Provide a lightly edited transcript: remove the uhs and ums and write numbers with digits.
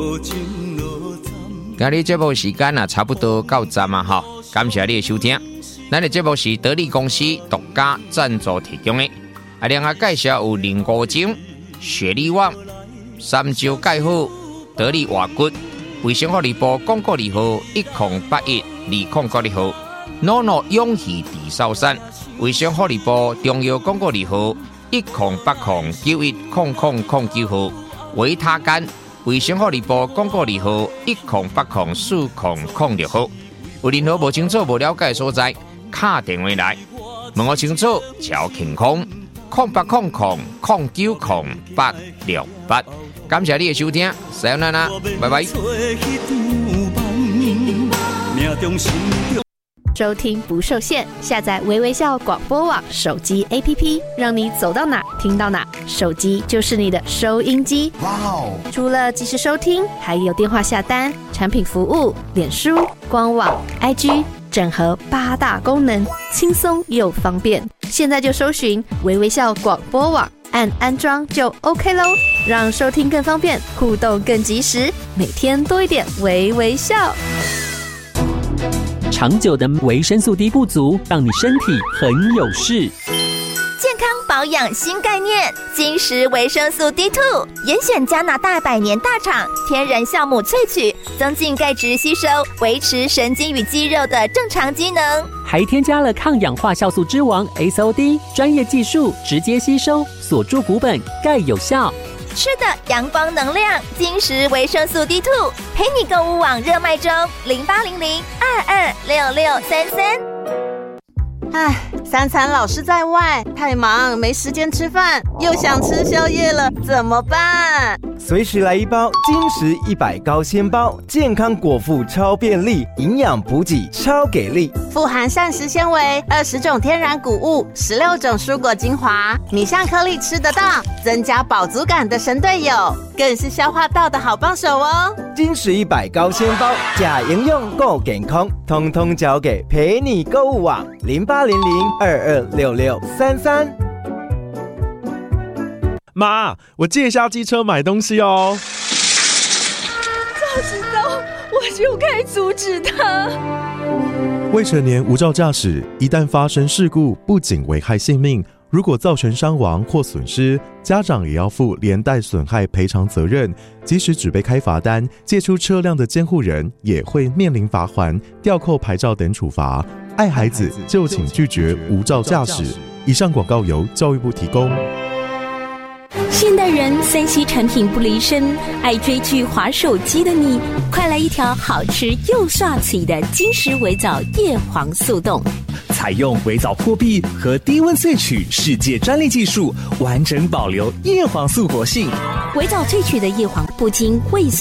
今日节目时间差不多到站啊哈，感谢你的收听。咱的节目是得力公司独家赞助提供的。另外介绍有林国精、雪力旺、三椒钙护、得力活骨、卫生福利部广告2号10812092号，NONO 永续地sau山，卫生福利部中药广告2号1080910009号，维他干。卫生福利部广告2号10804006号，有任何无清楚、无了解的所在，打电话来问我清楚，超健康0800090868。感谢你的收听，さよなら，拜拜。 收听不受限，下载微微笑广播网手机 APP， 让你走到哪听到哪，手机就是你的收音机。哇哦！除了即时收听，还有电话下单、产品服务、脸书、官网、IG， 整合8大功能，轻松又方便。现在就搜寻微微笑广播网，按安装就 OK 咯，让收听更方便，互动更及时，每天多一点微微笑。 长久的维生素 D 不足，让你身体很有事。 健康保养新概念，金石维生素 D2， 严选加拿大100年大厂天然酵母萃取，增进钙质吸收，维持神经与肌肉的正常机能， 还添加了抗氧化酵素之王 SOD， 专业技术直接吸收，锁住骨本，钙有效。 吃的阳光能量，金石维生素 D2， 陪你购物网热卖中，0800226633。 唉，三餐老是在外，太忙没时间吃饭，又想吃宵夜了，怎么办？ 随时来一包金石100高纤包，健康果腹超便利，营养补给超给力， 富含膳食纤维、20种天然谷物、16种蔬果精华，米香颗粒吃得到，增加饱足感的神队友，更是消化道的好帮手哦。 金石100高纤包，假营养够健康，通通交给陪你购物网0800226633。 妈，我借一下机车买东西哦。 早知道我就该阻止他。 未成年无照驾驶，一旦发生事故，不仅危害性命，如果造成伤亡或损失，家长也要负连带损害赔偿责任。即使只被开罚单，借出车辆的监护人也会面临罚锾、吊扣牌照等处罚。爱孩子就请拒绝无照驾驶。以上广告由教育部提供。 现代人3C 产品不离身，爱追剧滑手机的你，快来一条好吃又帅气的金石微藻叶黄素冻， 采用微藻破壁和低温萃取世界专利技术，完整保留叶黄素活性。 微藻萃取的叶黄不经胃